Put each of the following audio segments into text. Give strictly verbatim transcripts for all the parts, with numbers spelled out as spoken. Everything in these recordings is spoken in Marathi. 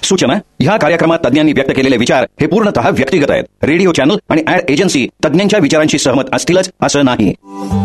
सूचना, ह्या कार्यक्रमात तज्ञांनी व्यक्त केलेले विचार हे पूर्णतः व्यक्तिगत आहेत. रेडिओ चॅनल आणि ऍड एजन्सी तज्ञांच्या विचारांशी सहमत असतीलच असं नाही.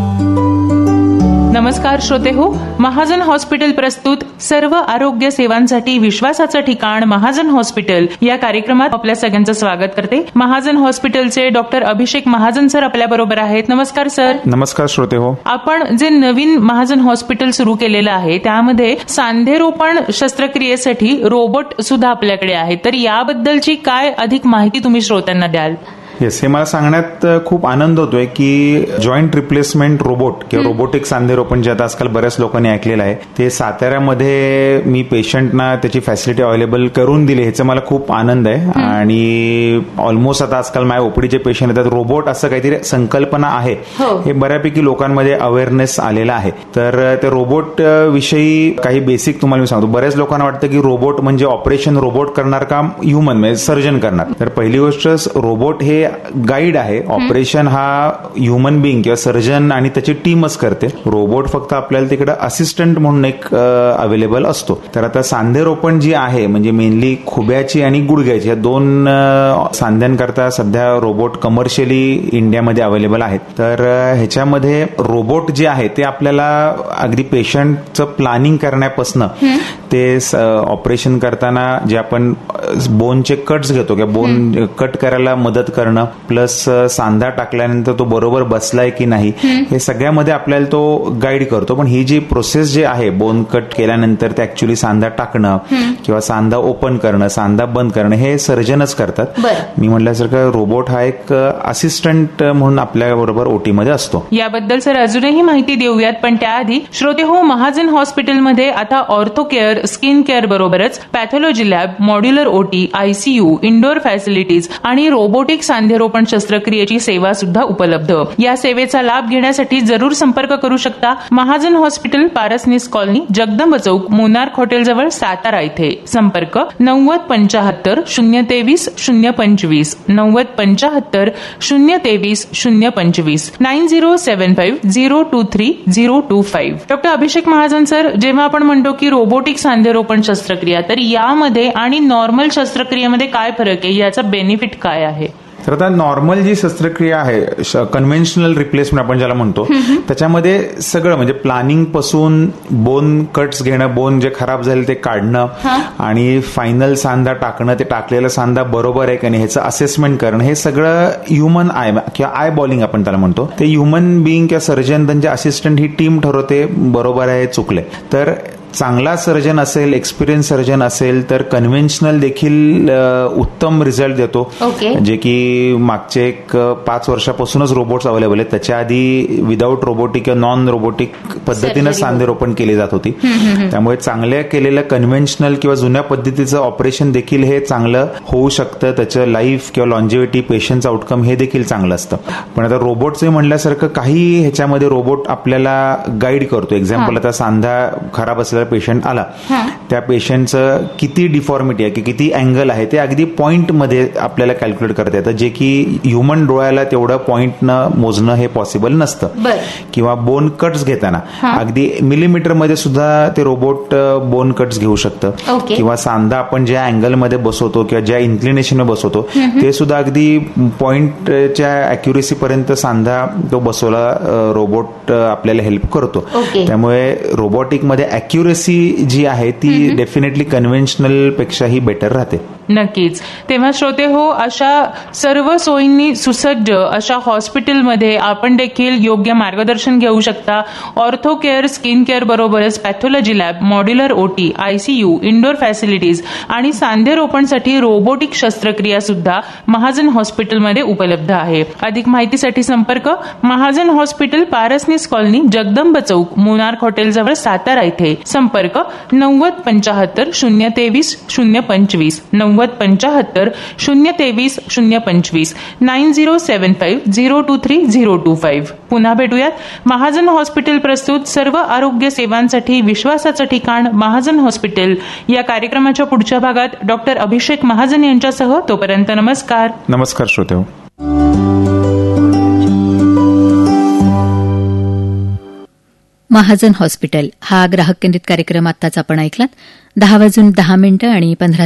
नमस्कार श्रोते हो, महाजन हॉस्पिटल प्रस्तुत सर्व आरोग्य सेवांसाठी विश्वासाचं ठिकाण महाजन हॉस्पिटल या कार्यक्रमात आपल्या सगळ्यांचं स्वागत करते. महाजन हॉस्पिटलचे डॉक्टर अभिषेक महाजन सर आपल्या बरोबर आहेत. नमस्कार सर. नमस्कार श्रोते हो. आपण जे नवीन महाजन हॉस्पिटल सुरू केलेलं आहे त्यामध्ये सांधेरोपण शस्त्रक्रियेसाठी रोबोट सुद्धा आपल्याकडे आहे, तर याबद्दलची काय अधिक माहिती तुम्ही श्रोत्यांना द्याल? येस, हे मला सांगण्यात खूप आनंद होतोय की जॉईंट रिप्लेसमेंट रोबोट किंवा रोबोटिक सांधेरोपण जे आता आजकाल बऱ्याच लोकांनी ऐकलेलं आहे ते साताऱ्यामध्ये मी पेशंटना त्याची फॅसिलिटी अवेलेबल करून दिली, ह्याचा मला खूप आनंद आहे. आणि ऑलमोस्ट आता आजकाल माझ्या ओपीडीचे पेशंट येतात, रोबोट असं काहीतरी संकल्पना आहे हे बऱ्यापैकी लोकांमध्ये अवेअरनेस आलेला आहे. तर त्या रोबोट विषयी काही बेसिक तुम्हाला मी सांगतो. बऱ्याच लोकांना वाटतं की रोबोट म्हणजे ऑपरेशन रोबोट करणार काम ह्युमन म्हणजे सर्जन करणार. तर पहिली गोष्ट, रोबोट हे गाईड आहे. ऑपरेशन हा ह्युमन बिंग किंवा सर्जन आणि त्याची टीमच करते. रोबोट फक्त आपल्याला तिकडे असिस्टंट म्हणून एक अवेलेबल असतो. तर आता सांधेरोपण जी आहे म्हणजे मेनली खुब्याची आणि गुडघ्याची या दोन सांध्यांकरता सध्या रोबोट कमर्शियली इंडियामध्ये अवेलेबल आहेत. तर ह्याच्यामध्ये रोबोट जे आहे ते आपल्याला अगदी पेशंटचं प्लॅनिंग करण्यापासून ते ऑपरेशन करताना जे आपण बोनचे कट्स घेतो किंवा बोन कट करायला मदत करणं प्लस सांधा टाकल्यानंतर तो बरोबर बसलाय की नाही हे सगळ्यामध्ये आपल्याला तो गाईड करतो. पण ही जी प्रोसेस जी आहे बोन कट केल्यानंतर ते ऍक्च्युली सांधा टाकणं किंवा सांधा ओपन करणं, सांधा बंद करणं हे सर्जनच करतात. मी म्हटल्यासारखं रोबोट हा एक असिस्टंट म्हणून आपल्या बरोबर ओटी मध्ये असतो. याबद्दल सर अजूनही माहिती देऊयात, पण त्याआधी श्रोते हो, महाजन हॉस्पिटलमध्ये आता ऑर्थो केअर, स्किन केअर बरोबरच पॅथॉलॉजी लॅब, मॉड्युलर ओटी, आयसीयू, इंडोर फॅसिलिटीज आणि रोबोटिक सांधेरोपण शस्त्रक्रियेची सेवा सुद्धा उपलब्ध. या सेवेचा लाभ घेण्यासाठी जरूर संपर्क करू शकता. महाजन हॉस्पिटल, पारसनीस कॉलनी, जगदंब चौक, मोनार्क हॉटेलजवळ, सातारा इथे. संपर्क नव्वद पंचाहत्तर शून्य तेवीस शून्य पंचवीस नव्वद पंचाहत्तर शून्य तेवीस शून्य पंचवीस nine zero seven five zero to three zero to five. Doctor Abhishek Mahajan sir, जेव्हा आपण म्हणतो की रोबोटिक सांधेरोपण शस्त्रक्रिया, तर यामध्ये आणि नॉर्मल शस्त्रक्रियेमध्ये काय फरक आहे, याचा बेनिफिट काय आहे? तर आता नॉर्मल जी शस्त्रक्रिया आहे, कन्व्हेन्शनल रिप्लेसमेंट आपण ज्याला म्हणतो, त्याच्यामध्ये सगळं म्हणजे प्लॅनिंग पासून बोन कट्स घेणं, बोन जे खराब झाले ते काढणं आणि फायनल सांधा टाकणं, ते टाकलेला सांधा बरोबर आहे का नाही ह्याचं असेसमेंट करणं, हे सगळं ह्युमन आय किंवा आय बॉलिंग आपण त्याला म्हणतो, ते ह्युमन बिंग किंवा सर्जन त्यांचे असिस्टंट ही टीम ठरवते बरोबर आहे चुकले. तर चांगला सर्जन असेल, एक्सपिरियन्स सर्जन असेल तर कन्व्हेन्शनल देखील उत्तम रिझल्ट देतो. जे की मागचे एक पाच वर्षापासूनच रोबोट्स अवेलेबल आहेत. त्याच्या आधी विदाऊट रोबोटिक किंवा नॉन रोबोटिक पद्धतीनं सांधेरोपण केली जात होती. त्यामुळे चांगल्या केलेलं कन्व्हेन्शनल किंवा जुन्या पद्धतीचं ऑपरेशन देखील हे चांगलं होऊ शकतं. त्याचं लाईफ किंवा लॉन्जिव्हिटी, पेशंटचं आउटकम हे देखील चांगलं असतं. पण आता रोबोटचं म्हणल्यासारखं काही ह्याच्यामध्ये रोबोट आपल्याला गाईड करतो. एक्झाम्पल, आता सांधा खराब असलेला पेशंट आला, त्या पेशंटचं किती डिफॉर्मिटी आहे की किती अँगल आहे ते अगदी पॉइंट मध्ये आपल्याला कॅल्क्युलेट करता येतं, जे की ह्युमन डोळ्याला तेवढं पॉइंटनं मोजणं हे पॉसिबल नसतं. किंवा बोन कट्स घेताना अगदी मिलीमीटर मध्ये सुद्धा ते रोबोट बोन कट्स घेऊ शकतं. किंवा सांधा आपण ज्या अँगलमध्ये बसवतो किंवा ज्या इन्क्लिनेशन बसवतो ते सुद्धा अगदी पॉइंटच्या अॅक्युरेसी पर्यंत सांधा तो बसवला रोबोट आपल्याला हेल्प करतो. त्यामुळे रोबोटिक मध्ये अॅक्युरेसी जी आहे ती डेफिनेटली कन्व्हेन्शनल पेक्षाही बेटर राहते. नक्कीच. तेव्हा श्रोते हो, अशा सर्व सोयींनी सुसज्ज अशा हॉस्पिटलमध्ये आपण देखील योग्य मार्गदर्शन घेऊ शकता. ऑर्थो केअर, स्किन केअर बरोबरच पॅथॉलॉजी लॅब, मॉड्युलर ओटी, आयसीयू, इंडोर फॅसिलिटीज आणि सांधेरोपणसाठी रोबोटिक शस्त्रक्रिया सुद्धा महाजन हॉस्पिटलमध्ये उपलब्ध आहे. अधिक माहितीसाठी संपर्क महाजन हॉस्पिटल, पारसनीस कॉलनी, जगदंब चौक, मोनार्क हॉटेलजवळ, सातारा इथे. संपर्क नव्वद पंचाहत्तर शून्य तेवीस शून्य पंचवीस नव्वद पंचाहत्तर शून्य तेवीस शून्य पंचवीस nine zero seven five zero to three zero to five. पुन्हा भेटूयात. महाजन हॉस्पिटल प्रस्तुत सर्व आरोग्य सेवांसाठी विश्वासाचं ठिकाण महाजन हॉस्पिटल या कार्यक्रमाच्या पुढच्या भागात डॉक्टर अभिषेक महाजन यांच्यासह. तोपर्यंत नमस्कार. नमस्कार श्रोते हो. महाजन हॉस्पिटल हा ग्राहक केंद्रित कार्यक्रम आत्ताच आपण ऐकलात. दहा वाजून दहा मिनिटं आणि पंधरा